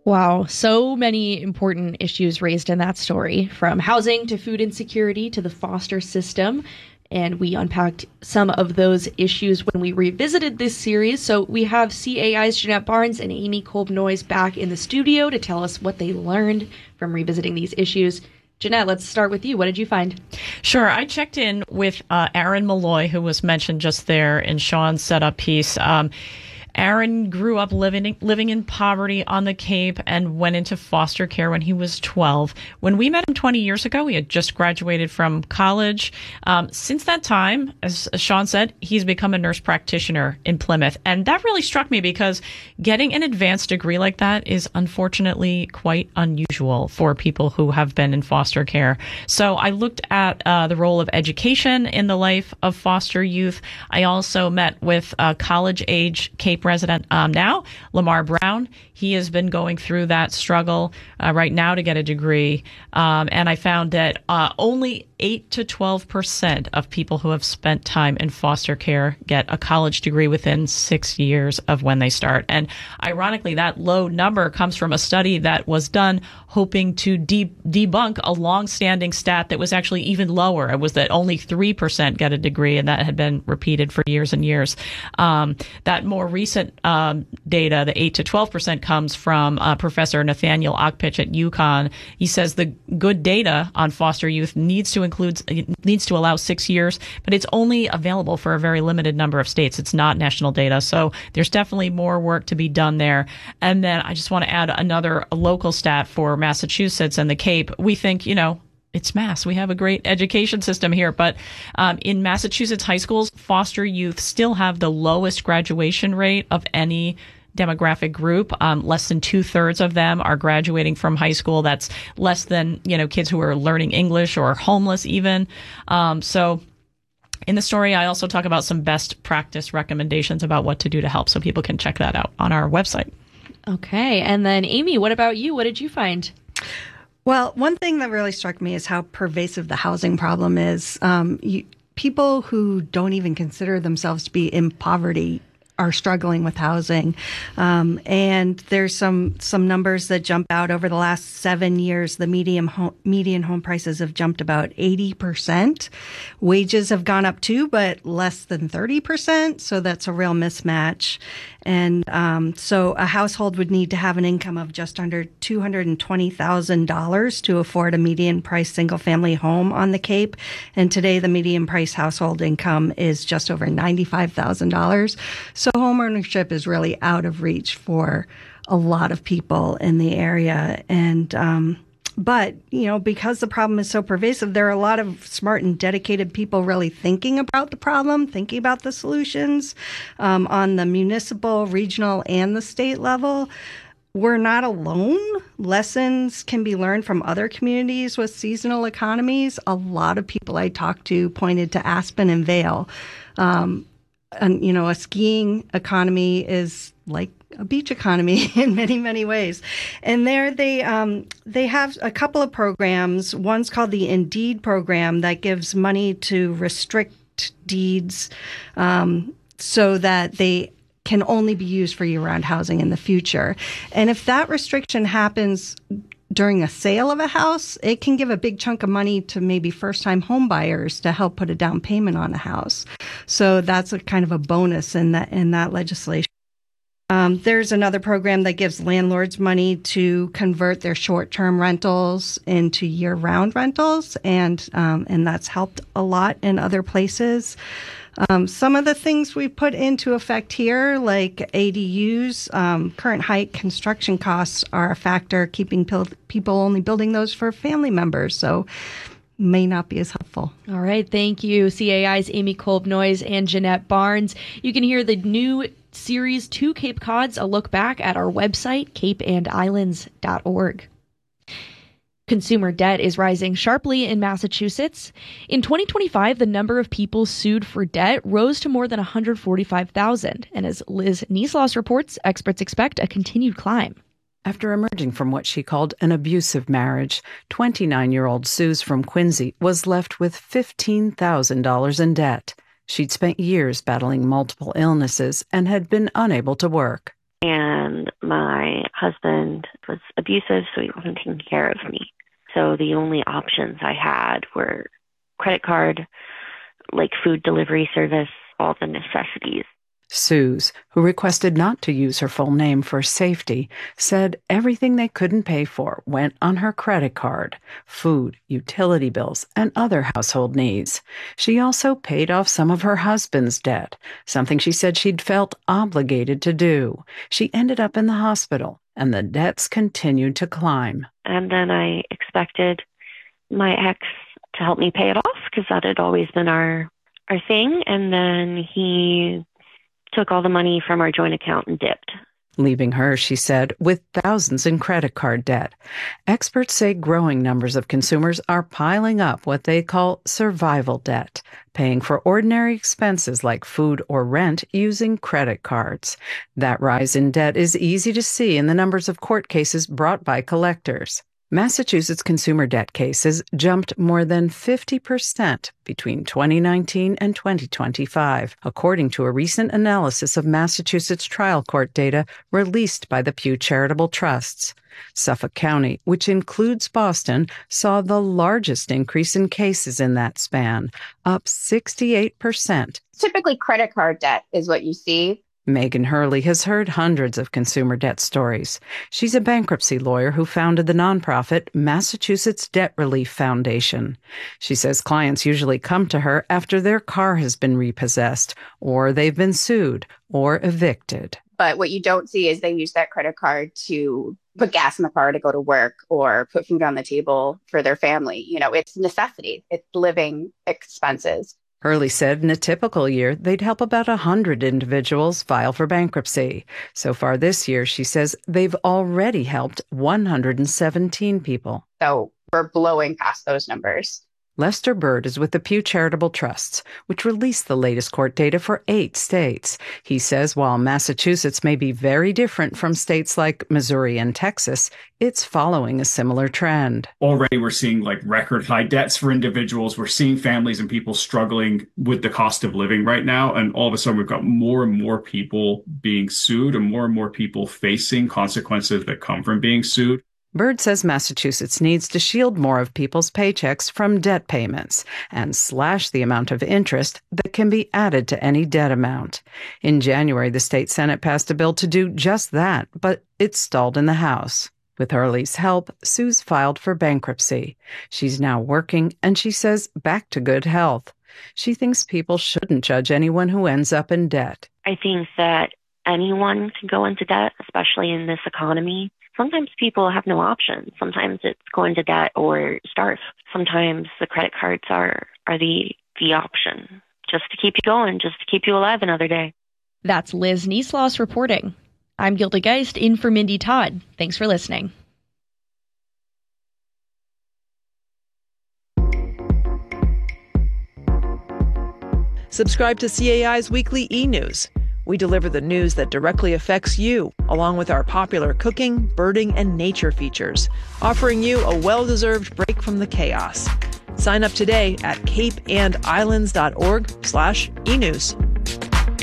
Wow, so many important issues raised in that story, from housing to food insecurity to the foster system. And we unpacked some of those issues when we revisited this series. So we have CAI's Jeanette Barnes and Amy Kolb-Noyes back in the studio to tell us what they learned from revisiting these issues. Jeanette, let's start with you. What did you find? Sure. I checked in with Aaron Malloy, who was mentioned just there in Sean's setup piece. Aaron grew up living in poverty on the Cape and went into foster care when he was 12. When we met him 20 years ago, he had just graduated from college. Since that time, as Sean said, he's become a nurse practitioner in Plymouth. And that really struck me because getting an advanced degree like that is unfortunately quite unusual for people who have been in foster care. So I looked at the role of education in the life of foster youth. I also met with college-age Cape resident now, Lamar Brown. He has been going through that struggle right now to get a degree. And I found that only 8 to 12% of people who have spent time in foster care get a college degree within 6 years of when they start. And ironically, that low number comes from a study that was done hoping to debunk a long-standing stat that was actually even lower. It was that only 3% get a degree, and that had been repeated for years and years. That more recent data, the 8 to 12%, comes from Professor Nathaniel Ockpich at UConn. He says the good data on foster youth needs to allow 6 years, but it's only available for a very limited number of states. It's not national data. So there's definitely more work to be done there. And then I just want to add another local stat for Massachusetts and the Cape. We think, it's Mass. We have a great education system here, but in Massachusetts high schools, foster youth still have the lowest graduation rate of any demographic group. Less than 2/3 of them are graduating from high school. That's less than, kids who are learning English or homeless even. So in the story, I also talk about some best practice recommendations about what to do to help, so people can check that out on our website. Okay. And then Amy, what about you? What did you find? Well, one thing that really struck me is how pervasive the housing problem is. People who don't even consider themselves to be in poverty are struggling with housing. And there's some numbers that jump out. Over the last 7 years, the median home prices have jumped about 80%. Wages have gone up too, but less than 30%. So that's a real mismatch. And so a household would need to have an income of just under $220,000 to afford a median price single family home on the Cape. And today the median price household income is just over $95,000. So homeownership is really out of reach for a lot of people in the area. And but, because the problem is so pervasive, there are a lot of smart and dedicated people really thinking about the problem, thinking about the solutions on the municipal, regional, and the state level. We're not alone. Lessons can be learned from other communities with seasonal economies. A lot of people I talked to pointed to Aspen and Vail. And, a skiing economy is like a beach economy in many, many ways. And there they have a couple of programs. One's called the Indeed program that gives money to restrict deeds so that they can only be used for year-round housing in the future. And if that restriction happens during a sale of a house, it can give a big chunk of money to maybe first-time home buyers to help put a down payment on a house. So that's a kind of a bonus in that legislation. There's another program that gives landlords money to convert their short-term rentals into year-round rentals, and that's helped a lot in other places. Some of the things we put into effect here, like ADUs, current high construction costs are a factor, keeping people only building those for family members. So may not be as helpful. All right. Thank you. CAI's Amy Kolb-Noyes and Jeanette Barnes. You can hear the new series Two Cape Cods, a look back at our website, capeandislands.org. Consumer debt is rising sharply in Massachusetts. In 2025, the number of people sued for debt rose to more than 145,000. And as Liz Niesloss reports, experts expect a continued climb. After emerging from what she called an abusive marriage, 29-year-old Suze from Quincy was left with $15,000 in debt. She'd spent years battling multiple illnesses and had been unable to work. and my husband was abusive, so he wasn't taking care of me. So the only options I had were credit card, like food delivery service, all the necessities. Suze, who requested not to use her full name for safety, said everything they couldn't pay for went on her credit card: food, utility bills, and other household needs. She also paid off some of her husband's debt, something she said she'd felt obligated to do. She ended up in the hospital, and the debts continued to climb. And then I expected my ex to help me pay it off, because that had always been our thing. And then he took all the money from our joint account and dipped, leaving her, she said, with thousands in credit card debt. Experts say growing numbers of consumers are piling up what they call survival debt, paying for ordinary expenses like food or rent using credit cards. That rise in debt is easy to see in the numbers of court cases brought by collectors. Massachusetts consumer debt cases jumped more than 50% between 2019 and 2025, according to a recent analysis of Massachusetts trial court data released by the Pew Charitable Trusts. Suffolk County, which includes Boston, saw the largest increase in cases in that span, up 68%. Typically, credit card debt is what you see. Megan Hurley has heard hundreds of consumer debt stories. She's a bankruptcy lawyer who founded the nonprofit Massachusetts Debt Relief Foundation. She says clients usually come to her after their car has been repossessed, or they've been sued, or evicted. But what you don't see is they use that credit card to put gas in the car to go to work or put food on the table for their family. You know, it's necessity. It's living expenses. Hurley said in a typical year, they'd help about 100 individuals file for bankruptcy. So far this year, she says they've already helped 117 people. So we're blowing past those numbers. Lester Bird is with the Pew Charitable Trusts, which released the latest court data for 8 states. He says while Massachusetts may be very different from states like Missouri and Texas, it's following a similar trend. Already we're seeing like record high debts for individuals. We're seeing families and people struggling with the cost of living right now. And all of a sudden we've got more and more people being sued and more people facing consequences that come from being sued. Bird says Massachusetts needs to shield more of people's paychecks from debt payments and slash the amount of interest that can be added to any debt amount. In January, the state Senate passed a bill to do just that, but it stalled in the House. With Hurley's help, Suze filed for bankruptcy. She's now working, and she says back to good health. She thinks people shouldn't judge anyone who ends up in debt. I think that anyone can go into debt, especially in this economy. Sometimes people have no option. Sometimes it's go into debt or starve. Sometimes the credit cards are the option, just to keep you going, just to keep you alive another day. That's Liz Niesloss reporting. I'm Gilda Geist, in for Mindy Todd. Thanks for listening. Subscribe to CAI's weekly e-news. We deliver the news that directly affects you, along with our popular cooking, birding, and nature features, offering you a well-deserved break from the chaos. Sign up today at capeandislands.org/enews.